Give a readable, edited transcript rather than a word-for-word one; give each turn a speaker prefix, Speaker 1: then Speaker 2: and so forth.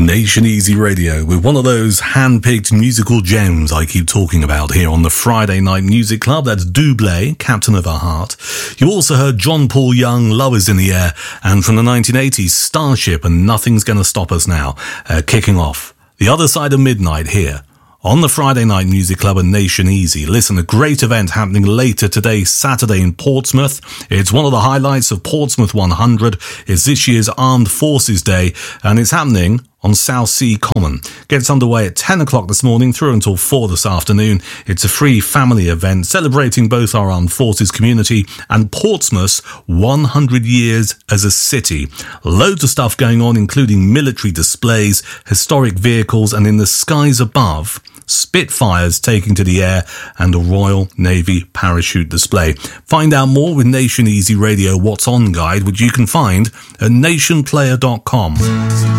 Speaker 1: Nation Easy Radio with one of those hand-picked musical gems I keep talking about here on the Friday Night Music Club. That's Doublé, Captain of Our Heart. You also heard John Paul Young, Love Is in the Air, and from the 1980s, Starship and Nothing's Gonna Stop Us Now, kicking off The Other Side of Midnight here on the Friday Night Music Club and Nation Easy. Listen, a great event happening later today, Saturday in Portsmouth. It's one of the highlights of Portsmouth 100. It's this year's Armed Forces Day, and it's happening on Southsea Common. Gets underway at 10 o'clock this morning through until 4 this afternoon. It's a free family event celebrating both our armed forces community and Portsmouth's 100 years as a city. Loads of stuff going on, including military displays, historic vehicles, and in the skies above, Spitfires taking to the air and a Royal Navy parachute display. Find out more with Nation Easy Radio What's On guide, which you can find at nationplayer.com.